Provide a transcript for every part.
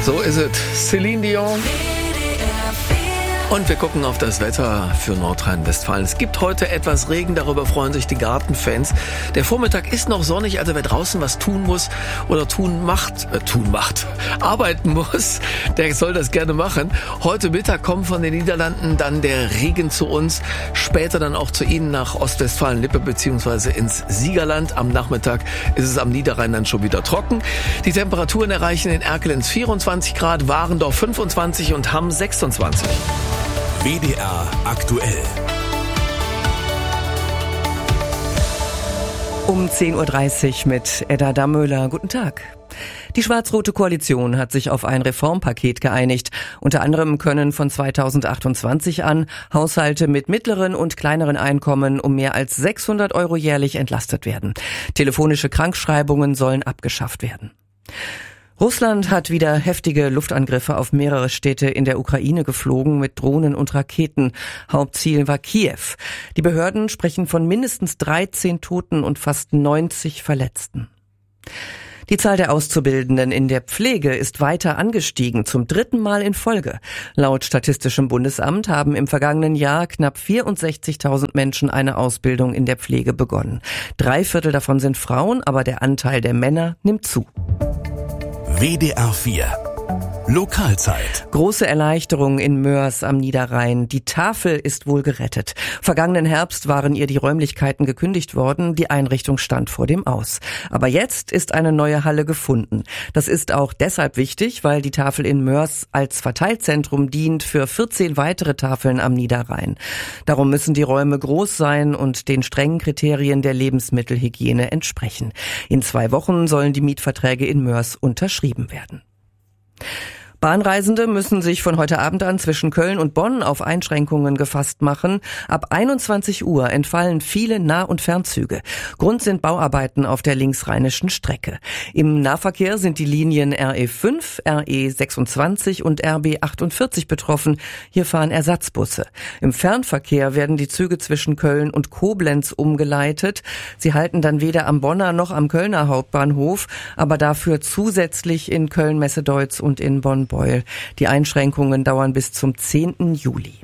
So ist es. Celine Dion. Und wir gucken auf das Wetter für Nordrhein-Westfalen. Es gibt heute etwas Regen, darüber freuen sich die Gartenfans. Der Vormittag ist noch sonnig, also wer draußen was tun muss oder arbeiten muss, der soll das gerne machen. Heute Mittag kommt von den Niederlanden dann der Regen zu uns, später dann auch zu Ihnen nach Ostwestfalen-Lippe bzw. ins Siegerland. Am Nachmittag ist es am Niederrhein dann schon wieder trocken. Die Temperaturen erreichen in Erkelenz 24 Grad, Warendorf 25 und Hamm 26. WDR aktuell. Um 10.30 Uhr mit Edda Dammöhler. Guten Tag. Die schwarz-rote Koalition hat sich auf ein Reformpaket geeinigt. Unter anderem können von 2028 an Haushalte mit mittleren und kleineren Einkommen um mehr als 600 € jährlich entlastet werden. Telefonische Krankschreibungen sollen abgeschafft werden. Russland hat wieder heftige Luftangriffe auf mehrere Städte in der Ukraine geflogen mit Drohnen und Raketen. Hauptziel war Kiew. Die Behörden sprechen von mindestens 13 Toten und fast 90 Verletzten. Die Zahl der Auszubildenden in der Pflege ist weiter angestiegen, zum 3. Mal in Folge. Laut Statistischem Bundesamt haben im vergangenen Jahr knapp 64.000 Menschen eine Ausbildung in der Pflege begonnen. 3/4 davon sind Frauen, aber der Anteil der Männer nimmt zu. WDR 4 Lokalzeit. Große Erleichterung in Moers am Niederrhein. Die Tafel ist wohl gerettet. Vergangenen Herbst waren ihr die Räumlichkeiten gekündigt worden. Die Einrichtung stand vor dem Aus. Aber jetzt ist eine neue Halle gefunden. Das ist auch deshalb wichtig, weil die Tafel in Moers als Verteilzentrum dient für 14 weitere Tafeln am Niederrhein. Darum müssen die Räume groß sein und den strengen Kriterien der Lebensmittelhygiene entsprechen. In 2 Wochen sollen die Mietverträge in Moers unterschrieben werden. Bahnreisende müssen sich von heute Abend an zwischen Köln und Bonn auf Einschränkungen gefasst machen. Ab 21 Uhr entfallen viele Nah- und Fernzüge. Grund sind Bauarbeiten auf der linksrheinischen Strecke. Im Nahverkehr sind die Linien RE5, RE26 und RB48 betroffen. Hier fahren Ersatzbusse. Im Fernverkehr werden die Züge zwischen Köln und Koblenz umgeleitet. Sie halten dann weder am Bonner noch am Kölner Hauptbahnhof, aber dafür zusätzlich in Köln-Messedeutz und in Bonn-Beul. Die Einschränkungen dauern bis zum 10. Juli.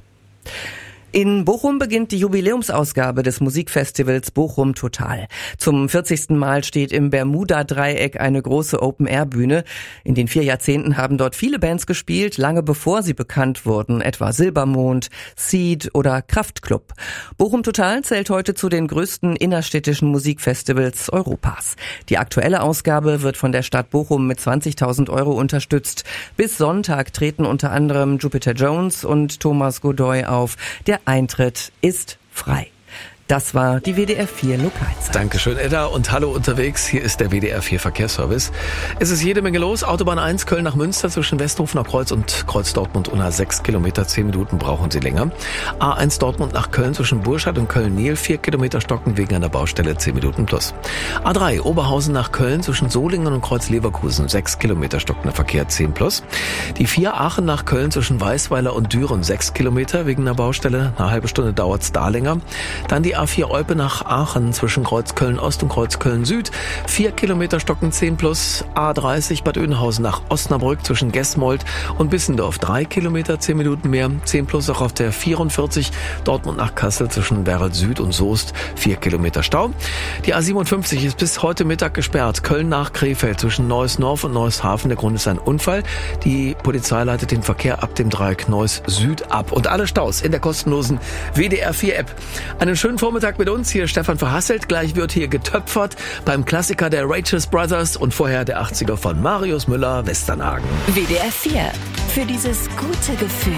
In Bochum beginnt die Jubiläumsausgabe des Musikfestivals Bochum Total. Zum 40. Mal steht im Bermuda-Dreieck eine große Open-Air-Bühne. In den 4 Jahrzehnten haben dort viele Bands gespielt, lange bevor sie bekannt wurden, etwa Silbermond, Seed oder Kraftklub. Bochum Total zählt heute zu den größten innerstädtischen Musikfestivals Europas. Die aktuelle Ausgabe wird von der Stadt Bochum mit 20.000 € unterstützt. Bis Sonntag treten unter anderem Jupiter Jones und Thomas Godoy auf. Der Eintritt ist frei. Das war die WDR 4 Lokalzeit. Dankeschön, Edda, und hallo unterwegs. Hier ist der WDR 4 Verkehrsservice. Es ist jede Menge los. Autobahn 1 Köln nach Münster zwischen Westhofener Kreuz und Kreuz Dortmund Unna 6 Kilometer, 10 Minuten brauchen Sie länger. A1 Dortmund nach Köln zwischen Burscheid und Köln-Niel 4 Kilometer stocken wegen einer Baustelle, 10 Minuten plus. A3 Oberhausen nach Köln zwischen Solingen und Kreuz Leverkusen 6 Kilometer stockender Verkehr, 10 plus. Die 4 Aachen nach Köln zwischen Weißweiler und Düren 6 Kilometer wegen einer Baustelle. Eine halbe Stunde dauert's da länger. Dann die A4 Olpe nach Aachen zwischen Kreuz Köln-Ost und Kreuz Köln-Süd. 4 Kilometer stocken 10 plus. A30 Bad Oeynhausen nach Osnabrück zwischen Gesmold und Bissendorf 3 Kilometer, 10 Minuten mehr. 10 plus auch auf der 44 Dortmund nach Kassel zwischen Werl Süd und Soest 4 Kilometer Stau. Die A57 ist bis heute Mittag gesperrt. Köln nach Krefeld zwischen Neuss North und Neuss Hafen. Der Grund ist ein Unfall. Die Polizei leitet den Verkehr ab dem Dreieck Neuss Süd ab. Und alle Staus in der kostenlosen WDR 4 App. Einen schönen Vormittag mit uns. Hier Stefan Verhasselt. Gleich wird hier getöpfert beim Klassiker der Righteous Brothers und vorher der 80er von Marius Müller-Westernhagen. WDR 4. Für dieses gute Gefühl.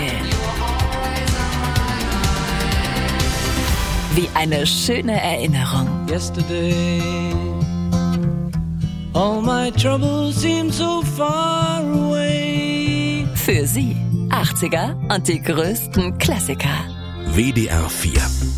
Wie eine schöne Erinnerung. Yesterday, all my troubles seem so far away. Für Sie 80er und die größten Klassiker. WDR 4